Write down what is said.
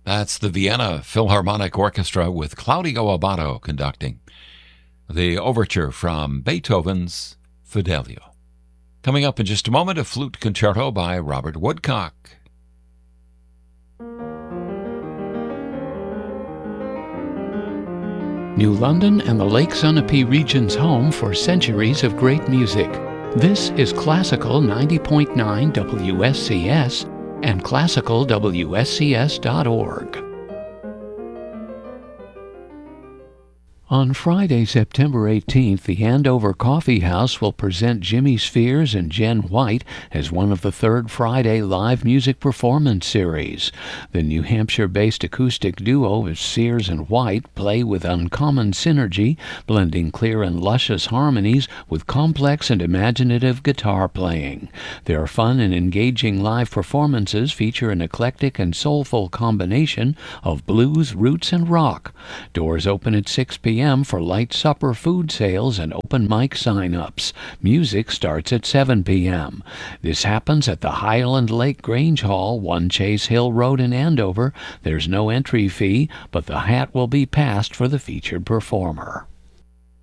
That's the Vienna Philharmonic Orchestra with Claudio Abbado conducting the overture from Beethoven's Fidelio. Coming up in just a moment, a flute concerto by Robert Woodcock. New London and the Lake Sunapee region's home for centuries of great music. This is Classical 90.9 WSCS and classicalwscs.org. On Friday, September 18th, the Andover Coffee House will present Jimmy Spheres and Jen White as one of the third Friday live music performance series. The New Hampshire-based acoustic duo of Spheres and White play with uncommon synergy, blending clear and luscious harmonies with complex and imaginative guitar playing. Their fun and engaging live performances feature an eclectic and soulful combination of blues, roots, and rock. Doors open at 6 p.m. for light supper food sales and open mic sign-ups. Music starts at 7 p.m. This happens at the Highland Lake Grange Hall, 1 Chase Hill Road in Andover. There's no entry fee, but the hat will be passed for the featured performer.